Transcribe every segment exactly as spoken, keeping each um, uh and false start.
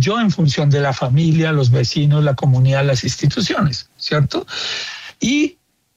yo en función de la familia, los vecinos, la comunidad, las instituciones, ¿cierto? Y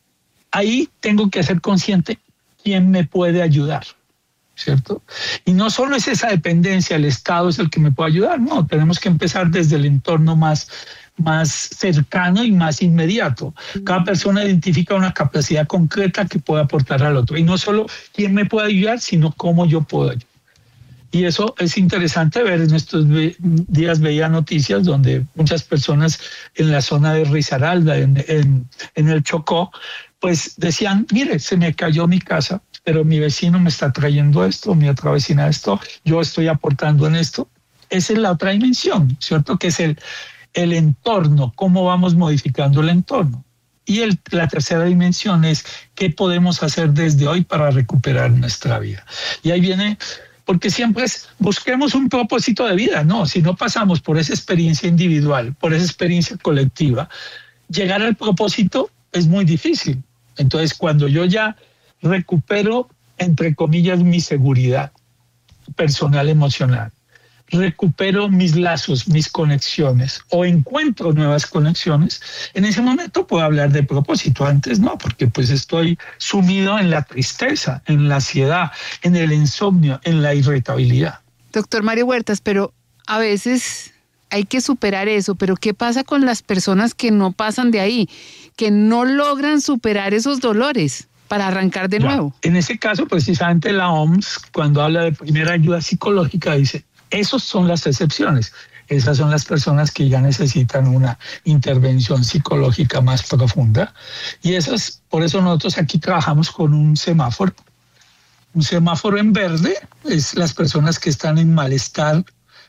ahí tengo que ser consciente quién me puede ayudar, ¿cierto? Y no solo es esa dependencia, el Estado es el que me puede ayudar, no, tenemos que empezar desde el entorno más, más cercano y más inmediato. Cada persona identifica una capacidad concreta que puede aportar al otro. Y no solo quién me puede ayudar, sino cómo yo puedo ayudar. Y eso es interesante ver. En estos días veía noticias donde muchas personas en la zona de Risaralda, en, en, en el Chocó, pues decían, mire, se me cayó mi casa, pero mi vecino me está trayendo esto, mi otra vecina esto, yo estoy aportando en esto. Esa es la otra dimensión, ¿cierto? Que es el, el entorno, cómo vamos modificando el entorno. Y el, la tercera dimensión es qué podemos hacer desde hoy para recuperar nuestra vida. Y ahí viene, porque siempre es, busquemos un propósito de vida, no, si no pasamos por esa experiencia individual, por esa experiencia colectiva, llegar al propósito es muy difícil. Entonces, cuando yo ya recupero, entre comillas, mi seguridad personal emocional, recupero mis lazos, mis conexiones o encuentro nuevas conexiones, en ese momento puedo hablar de propósito. Antes no, porque pues estoy sumido en la tristeza, en la ansiedad, en el insomnio, en la irritabilidad. Doctor Mario Huertas, pero a veces hay que superar eso, pero ¿qué pasa con las personas que no pasan de ahí, que no logran superar esos dolores para arrancar de nuevo? Ya. En ese caso, precisamente la O M S, cuando habla de primera ayuda psicológica, dice, esas son las excepciones. Esas son las personas que ya necesitan una intervención psicológica más profunda. Y esas, por eso nosotros aquí trabajamos con un semáforo. Un semáforo en verde es las personas que están en malestar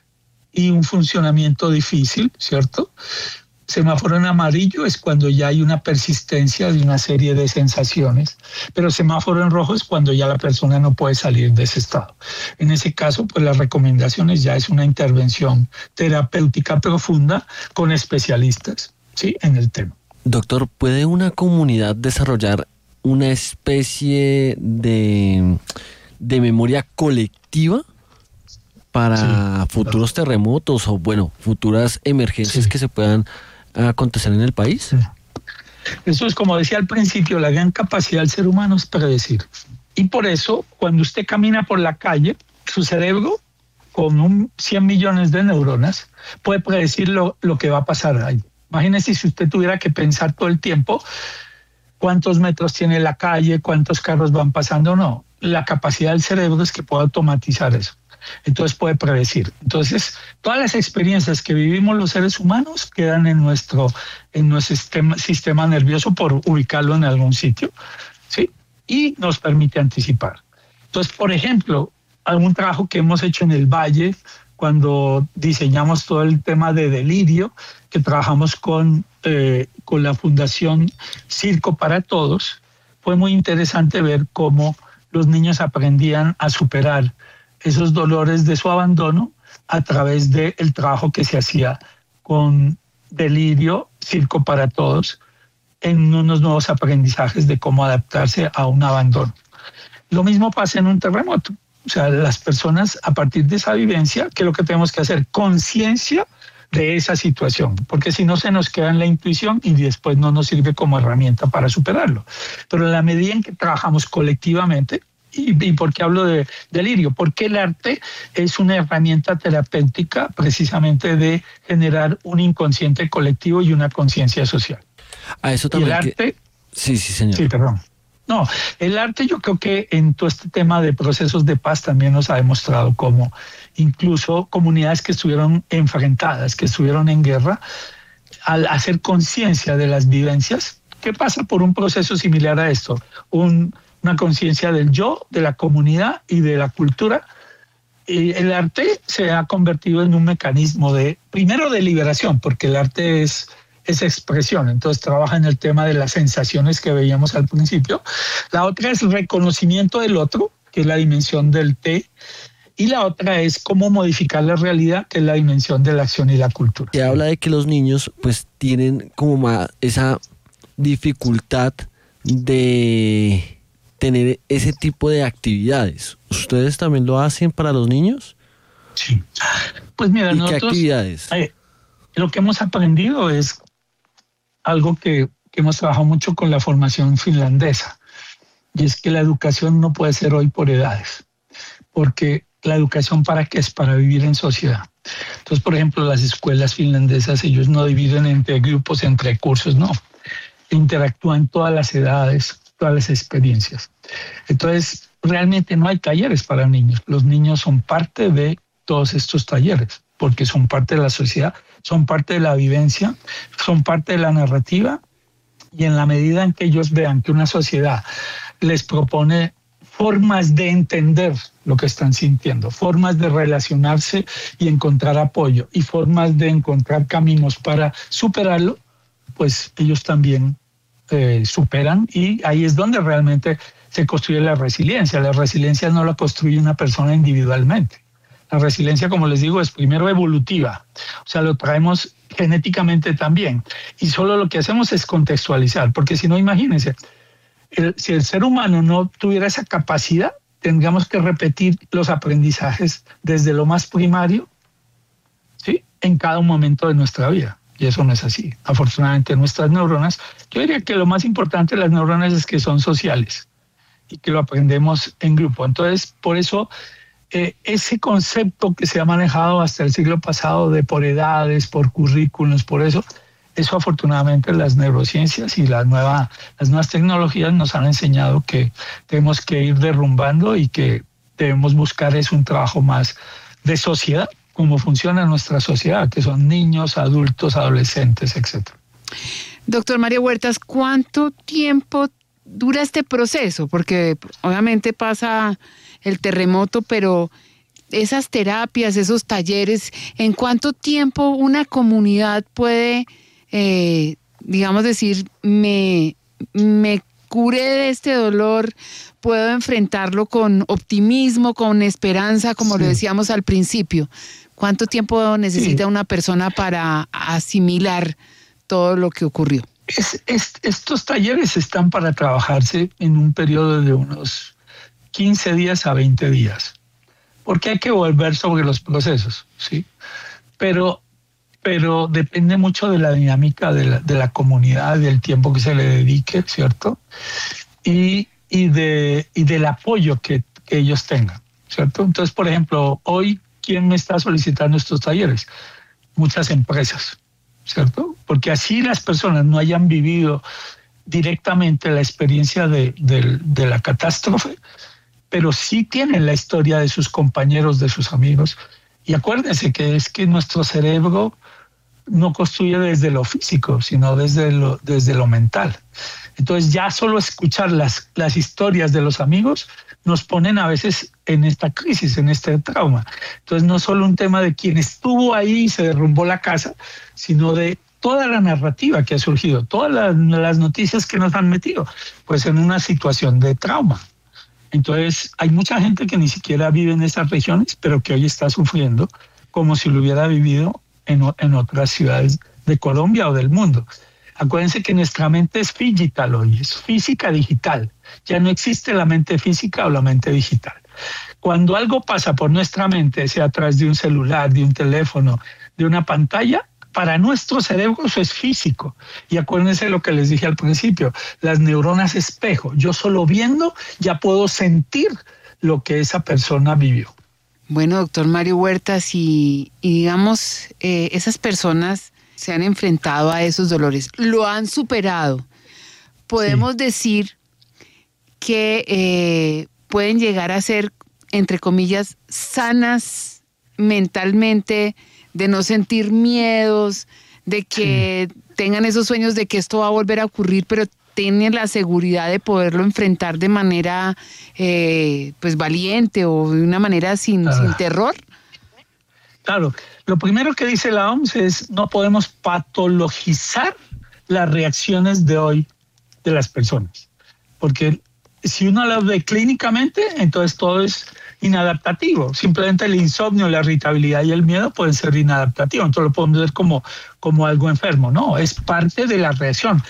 y un funcionamiento difícil, ¿cierto? Semáforo en amarillo es cuando ya hay una persistencia de una serie de sensaciones, pero semáforo en rojo es cuando ya la persona no puede salir de ese estado. En ese caso, pues las recomendaciones ya es una intervención terapéutica profunda con especialistas, ¿sí?, en el tema. Doctor, ¿puede una comunidad desarrollar una especie de, de memoria colectiva para sí, futuros claro. terremotos o, bueno, futuras emergencias sí. que se puedan acontecer en el país? Sí. Eso es, como decía al principio, la gran capacidad del ser humano es predecir. Y por eso, cuando usted camina por la calle, su cerebro, con un cien millones de neuronas, puede predecir lo, lo que va a pasar ahí. Imagínese si usted tuviera que pensar todo el tiempo cuántos metros tiene la calle, cuántos carros van pasando o no. La capacidad del cerebro es que pueda automatizar eso. Entonces puede predecir. Entonces, todas las experiencias que vivimos los seres humanos quedan en nuestro, en nuestro sistema, sistema nervioso por ubicarlo en algún sitio, ¿sí? Y nos permite anticipar. Entonces, por ejemplo, algún trabajo que hemos hecho en el Valle, cuando diseñamos todo el tema de delirio, que trabajamos con, eh, con la Fundación Circo para Todos, fue muy interesante ver cómo los niños aprendían a superar esos dolores de su abandono a través del trabajo que se hacía con delirio, Circo para Todos, en unos nuevos aprendizajes de cómo adaptarse a un abandono. Lo mismo pasa en un terremoto. O sea, las personas, a partir de esa vivencia, ¿qué es lo que tenemos que hacer? Conciencia de esa situación, porque si no se nos queda en la intuición y después no nos sirve como herramienta para superarlo. Pero en la medida en que trabajamos colectivamente, ¿Y, y por qué hablo de delirio? Porque el arte es una herramienta terapéutica precisamente de generar un inconsciente colectivo y una conciencia social. A eso también. Y el arte... Que... Sí, sí, señor. Sí, perdón. No, el arte yo creo que en todo este tema de procesos de paz también nos ha demostrado cómo incluso comunidades que estuvieron enfrentadas, que estuvieron en guerra, al hacer conciencia de las vivencias, ¿qué pasa por un proceso similar a esto? Un... una conciencia del yo, de la comunidad y de la cultura. Y el arte se ha convertido en un mecanismo de, primero de liberación, porque el arte es, es expresión, entonces trabaja en el tema de las sensaciones que veíamos al principio. La otra es reconocimiento del otro, que es la dimensión del T, y la otra es cómo modificar la realidad, que es la dimensión de la acción y la cultura. Se habla de que los niños pues tienen como más esa dificultad de tener ese tipo de actividades. ¿Ustedes también lo hacen para los niños? Sí. Pues mira, ¿Y nosotros, qué actividades? Eh, lo que hemos aprendido es algo que, que hemos trabajado mucho con la formación finlandesa, y es que la educación no puede ser hoy por edades, porque la educación ¿para qué? Es para vivir en sociedad. Entonces, por ejemplo, las escuelas finlandesas, ellos no dividen entre grupos, entre cursos, no. Interactúan todas las edades, todas las experiencias. Entonces, realmente no hay talleres para niños. Los niños son parte de todos estos talleres, porque son parte de la sociedad, son parte de la vivencia, son parte de la narrativa, y en la medida en que ellos vean que una sociedad les propone formas de entender lo que están sintiendo, formas de relacionarse y encontrar apoyo, y formas de encontrar caminos para superarlo, pues ellos también eh, superan, y ahí es donde realmente se construye la resiliencia. La resiliencia no la construye una persona individualmente. La resiliencia, como les digo, es primero evolutiva, o sea, lo traemos genéticamente también, y solo lo que hacemos es contextualizar, porque si no, imagínense, el, si el ser humano no tuviera esa capacidad, tendríamos que repetir los aprendizajes desde lo más primario, ¿sí?, en cada momento de nuestra vida. Y eso no es así. Afortunadamente, nuestras neuronas, yo diría que lo más importante de las neuronas es que son sociales y que lo aprendemos en grupo. Entonces, por eso, eh, ese concepto que se ha manejado hasta el siglo pasado de por edades, por currículos, por eso, eso afortunadamente las neurociencias y la nueva, las nuevas tecnologías nos han enseñado que tenemos que ir derrumbando y que debemos buscar es un trabajo más de sociedad, cómo funciona nuestra sociedad, que son niños, adultos, adolescentes, etcétera. Doctor Mario Huertas, ¿cuánto tiempo dura este proceso? Porque obviamente pasa el terremoto, pero esas terapias, esos talleres, ¿en cuánto tiempo una comunidad puede, eh, digamos decir, me, me curé de este dolor, puedo enfrentarlo con optimismo, con esperanza, como sí. lo decíamos al principio? ¿Cuánto tiempo necesita sí. una persona para asimilar todo lo que ocurrió? Es, es, estos talleres están para trabajarse en un periodo de unos quince días a veinte días, porque hay que volver sobre los procesos, ¿sí? Pero, pero depende mucho de la dinámica de la, de la comunidad, del tiempo que se le dedique, ¿cierto? Y, y, de, y del apoyo que, que ellos tengan, ¿cierto? Entonces, por ejemplo, hoy, ¿quién me está solicitando estos talleres? Muchas empresas, ¿cierto? Porque así las personas no hayan vivido directamente la experiencia de, de, de la catástrofe, pero sí tienen la historia de sus compañeros, de sus amigos. Y acuérdense que es que nuestro cerebro no construye desde lo físico, sino desde lo, desde lo mental. Entonces ya solo escuchar las, las historias de los amigos nos ponen a veces en esta crisis, en este trauma. Entonces no es solo un tema de quien estuvo ahí y se derrumbó la casa, sino de toda la narrativa que ha surgido, todas las, las noticias que nos han metido, pues en una situación de trauma. Entonces hay mucha gente que ni siquiera vive en esas regiones, pero que hoy está sufriendo como si lo hubiera vivido en, en otras ciudades de Colombia o del mundo. Acuérdense que nuestra mente es digital hoy, es física digital. Ya no existe la mente física o la mente digital. Cuando algo pasa por nuestra mente, sea a través de un celular, de un teléfono, de una pantalla, para nuestro cerebro eso es físico. Y acuérdense lo que les dije al principio, las neuronas espejo. Yo solo viendo ya puedo sentir lo que esa persona vivió. Bueno, doctor Mario Huertas, y, y digamos, eh, esas personas se han enfrentado a esos dolores, lo han superado. Podemos sí. decir que eh, pueden llegar a ser, entre comillas, sanas mentalmente, de no sentir miedos, de que sí. tengan esos sueños de que esto va a volver a ocurrir, pero tienen la seguridad de poderlo enfrentar de manera eh, pues valiente o de una manera sin, ah. sin terror. Claro, lo primero que dice la O M S es no podemos patologizar las reacciones de hoy de las personas, porque si uno las ve clínicamente, entonces todo es inadaptativo. Simplemente el insomnio, la irritabilidad y el miedo pueden ser inadaptativos, entonces lo podemos ver como, como algo enfermo. No, es parte de la reacción.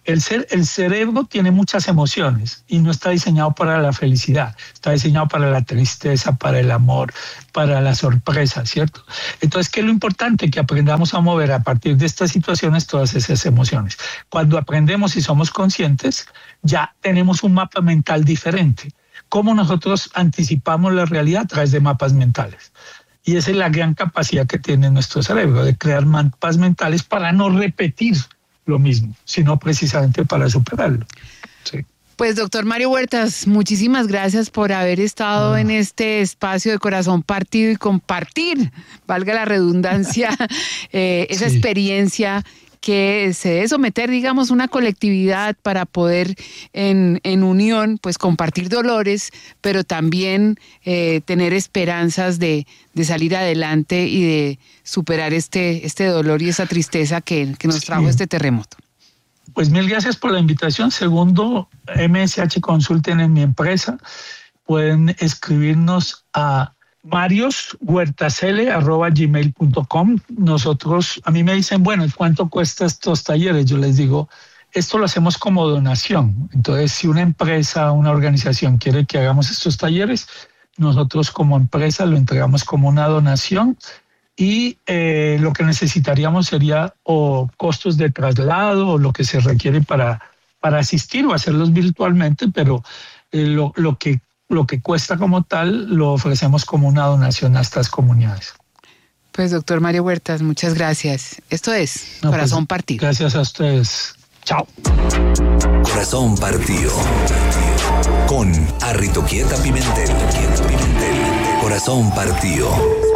El, cer- el cerebro tiene muchas emociones y no está diseñado para la felicidad, está diseñado para la tristeza, para el amor, para la sorpresa, ¿cierto? Entonces, ¿qué es lo importante? Que aprendamos a mover a partir de estas situaciones todas esas emociones. Cuando aprendemos y somos conscientes, ya tenemos un mapa mental diferente. ¿Cómo nosotros anticipamos la realidad? A través de mapas mentales. Y esa es la gran capacidad que tiene nuestro cerebro, de crear mapas mentales para no repetir lo mismo, sino precisamente para superarlo. Sí. Pues doctor Mario Huertas, muchísimas gracias por haber estado ah. en este espacio de Corazón Partido y compartir, valga la redundancia, eh, esa sí. experiencia que se debe someter, digamos, una colectividad para poder en, en unión, pues compartir dolores, pero también eh, tener esperanzas de, de salir adelante y de superar este, este dolor y esa tristeza que, que nos trajo sí. este terremoto. Pues mil gracias por la invitación. Segundo, M S H Consulten en mi empresa. Pueden escribirnos a marioshuertasele arroba gmail punto com. Nosotros, a mí me dicen, bueno, ¿cuánto cuesta estos talleres? Yo les digo, esto lo hacemos como donación. Entonces, si una empresa, una organización quiere que hagamos estos talleres, nosotros como empresa lo entregamos como una donación. Y eh, lo que necesitaríamos sería o costos de traslado o lo que se requiere para, para asistir o hacerlos virtualmente, pero eh, lo, lo, que, lo que cuesta como tal lo ofrecemos como una donación a estas comunidades. Pues doctor Mario Huertas, muchas gracias. Esto es no, Corazón pues, Partido. Gracias a ustedes. Chao. Corazón Partido. Con Arritoquieta Pimentel. Corazón Partido.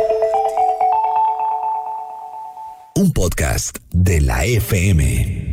Un podcast de la F M.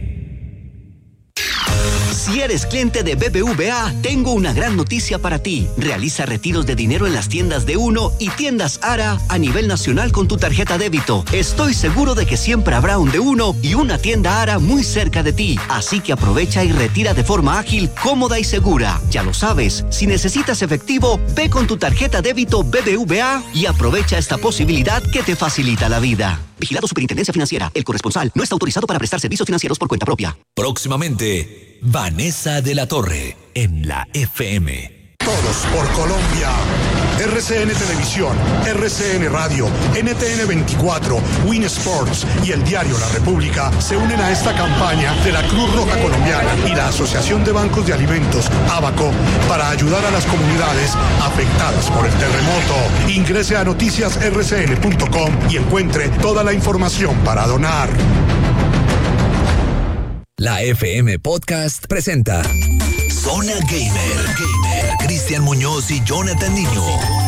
Si eres cliente de B B V A, tengo una gran noticia para ti. Realiza retiros de dinero en las tiendas de Uno y tiendas Ara a nivel nacional con tu tarjeta débito. Estoy seguro de que siempre habrá un de Uno y una tienda Ara muy cerca de ti. Así que aprovecha y retira de forma ágil, cómoda y segura. Ya lo sabes, si necesitas efectivo, ve con tu tarjeta débito B B V A y aprovecha esta posibilidad que te facilita la vida. Vigilado Superintendencia Financiera. El corresponsal no está autorizado para prestar servicios financieros por cuenta propia. Próximamente, Vanessa de la Torre en la F M. Todos por Colombia. R C N Televisión, R C N Radio, N T N veinticuatro, Win Sports y el diario La República se unen a esta campaña de la Cruz Roja Colombiana y la Asociación de Bancos de Alimentos, ABACO, para ayudar a las comunidades afectadas por el terremoto. Ingrese a noticias r c n punto com y encuentre toda la información para donar. La F M Podcast presenta Zona Gamer. Gamer. Cristian Muñoz y Jonathan Niño.